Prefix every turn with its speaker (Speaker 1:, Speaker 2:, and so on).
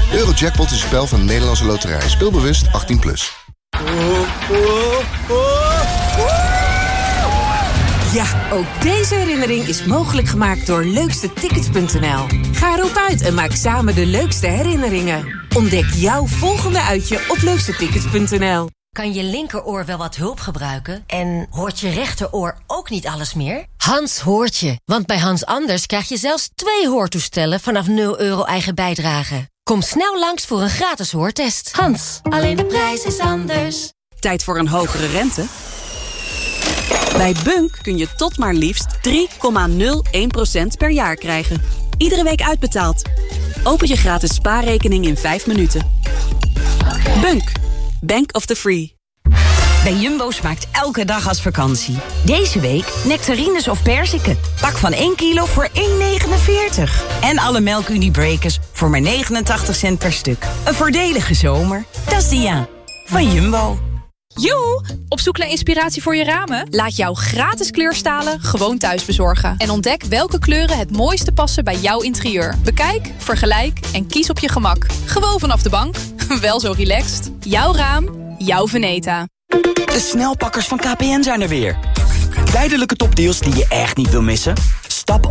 Speaker 1: Eurojackpot is een spel van de Nederlandse Loterij. Speel bewust 18+.
Speaker 2: Ja, ook deze herinnering is mogelijk gemaakt door Leukstetickets.nl. Ga erop uit en maak samen de leukste herinneringen. Ontdek jouw volgende uitje op Leukstetickets.nl.
Speaker 3: Kan je linkeroor wel wat hulp gebruiken? En hoort je rechteroor ook niet alles meer? Hans hoort je, want bij Hans Anders krijg je zelfs 2 hoortoestellen vanaf €0 eigen bijdrage. Kom snel langs voor een gratis hoortest. Hans, alleen de prijs is anders.
Speaker 2: Tijd voor een hogere rente? Bij Bunk kun je tot maar liefst 3,01% per jaar krijgen. Iedere week uitbetaald. Open je gratis spaarrekening in 5 minuten. Bunk, Bank of the Free.
Speaker 4: Bij Jumbo smaakt elke dag als vakantie. Deze week nectarines of perziken. Pak van 1 kilo voor €1,49. En alle melk-Uniebreakers voor maar 89 cent per stuk. Een voordelige zomer. Dat is Dia van Jumbo.
Speaker 5: Joe, op zoek naar inspiratie voor je ramen? Laat jouw gratis kleurstalen gewoon thuis bezorgen. En ontdek welke kleuren het mooiste passen bij jouw interieur. Bekijk, vergelijk en kies op je gemak. Gewoon vanaf de bank. Wel zo relaxed. Jouw raam, jouw Veneta.
Speaker 6: De snelpakkers van KPN zijn er weer. Tijdelijke topdeals die je echt niet wil missen?